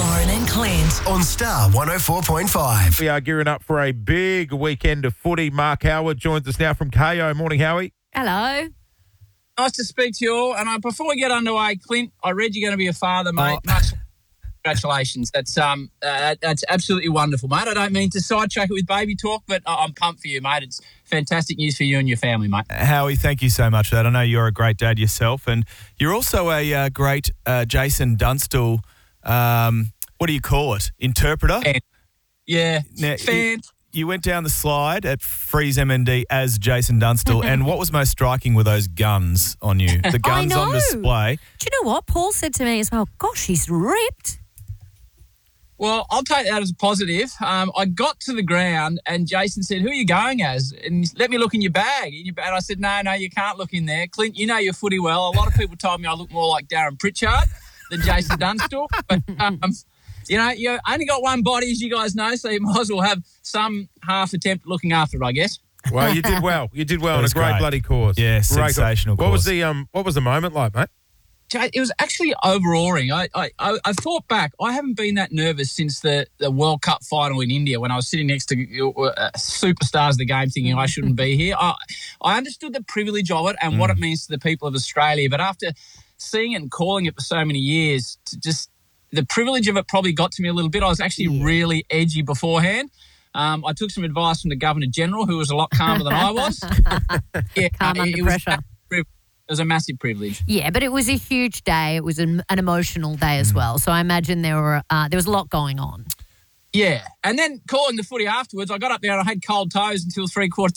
Lauren and Clint on Star 104.5. We are gearing up for a big weekend of footy. Mark Howard joins us now from KO. Morning, Howie. Hello. Nice to speak to you all. And before we get underway, Clint, I read you're going to be a father, mate. Much congratulations. That's absolutely wonderful, mate. I don't mean to sidetrack it with baby talk, but I'm pumped for you, mate. It's fantastic news for you and your family, mate. Howie, thank you so much for that. I know you're a great dad yourself, and you're also a great Jason Dunstall, what do you call it, interpreter? Fan. Yeah, Now, fan. You went down the slide at Freeze MND as Jason Dunstall, and what was most striking were those guns on you? The guns on display. Do you know what? Paul said to me as well, gosh, he's ripped. Well, I'll take that as a positive. I got to the ground and Jason said, who are you going as? And let me look in your bag. And I said, no, you can't look in there. Clint, you know your footy well. A lot of people told me I look more like Darren Pritchard than Jason Dunstall. But, you only got one body, as you guys know, so you might as well have some half attempt at looking after it, I guess. Well, you did well. You did well on a was great great. bloody course. Yeah, Great sensational course. course. What was the moment like, mate? It was actually overawing. I thought back. I haven't been that nervous since the World Cup final in India when I was sitting next to superstars of the game thinking I shouldn't be here. I understood the privilege of it and what it means to the people of Australia. But after seeing it and calling it for so many years, the privilege of it probably got to me a little bit. I was actually really edgy beforehand. I took some advice from the Governor-General, who was a lot calmer than I was. Calm under pressure. It was a massive privilege. Yeah, but it was a huge day. It was an emotional day as well. So I imagine there was a lot going on. Yeah. And then calling the footy afterwards, I got up there and I had cold toes until three-quarter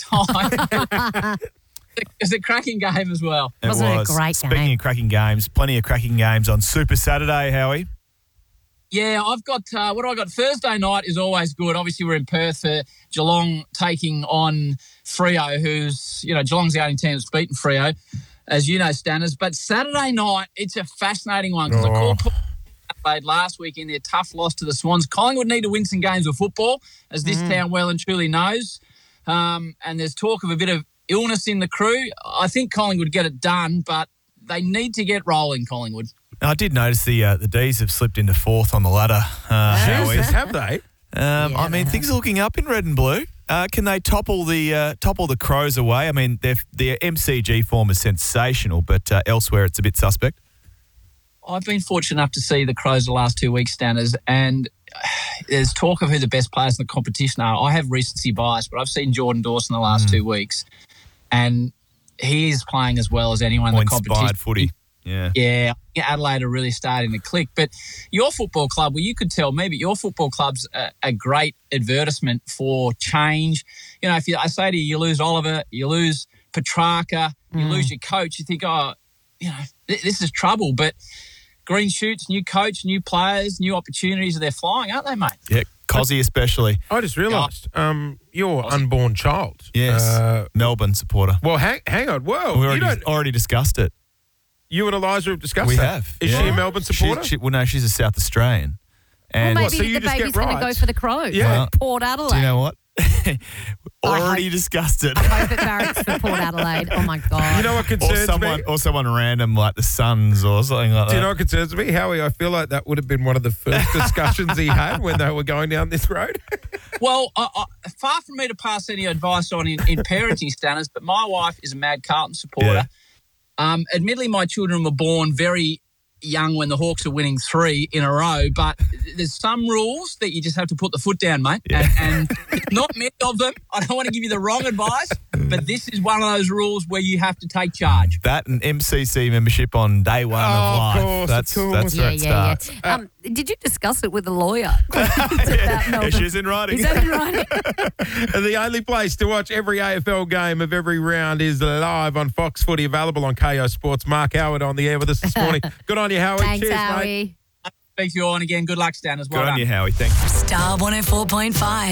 time. It was a cracking game as well. Wasn't it a great Speaking game? of cracking games, plenty of cracking games on Super Saturday, Howie. Yeah, I've got what do I got? Thursday night is always good. Obviously, we're in Perth for Geelong taking on Freo, who's, Geelong's the only team that's beaten Freo, as you know, Stanners. But Saturday night, it's a fascinating one because I called Adelaide last week in their tough loss to the Swans. Collingwood need to win some games of football, as this town well and truly knows. And there's talk of a bit of illness in the crew. I think Collingwood get it done, but they need to get rolling, Collingwood. I did notice the D's have slipped into fourth on the ladder, Howie. Jesus, have they? Things are looking up in red and blue. Can they topple the Crows away? I mean, their MCG form is sensational, but elsewhere it's a bit suspect. I've been fortunate enough to see the Crows the last 2 weeks, Stanners, and there's talk of who the best players in the competition are. I have recency bias, but I've seen Jordan Dawson the last 2 weeks, and he is playing as well as anyone in the competition. Inspired footy. Yeah, Adelaide are really starting to click. But your football club, well, you could tell me, but your football club's a great advertisement for change. If I say to you, you lose Oliver, you lose Petrarca, you lose your coach, you think, this is trouble. But green shoots, new coach, new players, new opportunities, they're flying, aren't they, mate? Yeah, Cozzy especially. I just realised your unborn child. Yes, Melbourne supporter. Well, hang on. Whoa. We already discussed it. You and Eliza have discussed we that. Have. Is she a Melbourne supporter? No, she's a South Australian. And Well, maybe so you the just baby's get going to go rights? for the Crows. Yeah. Well, Port Adelaide. do you know what? Already discussed it. I hope it barracks for Port Adelaide. Oh, my God. You know what concerns me? Or someone random like the Suns or something like that. Do you know what concerns me? Howie, I feel like that would have been one of the first discussions he had when they were going down this road. Well, far from me to pass any advice on in parenting, Stanners, but my wife is a mad Carlton supporter. Yeah. Admittedly, my children were born very young when the Hawks are winning 3 in a row, but there's some rules that you just have to put the foot down, mate. Yeah. And not many of them. I don't want to give you the wrong advice, but this is one of those rules where you have to take charge. That and MCC membership on day one of life. Of course. That's where it starts. Did you discuss it with a lawyer? About Melbourne? She's in writing. Is that in writing? And the only place to watch every AFL game of every round is live on Fox Footy, available on KO Sports. Mark Howard on the air with us this morning. Good on you, Howie. Thanks, Cheers, Howie. mate. Speak to you all, and again, good luck, Stan, as well. Good on you, Howie. Thank you. Star 104.5.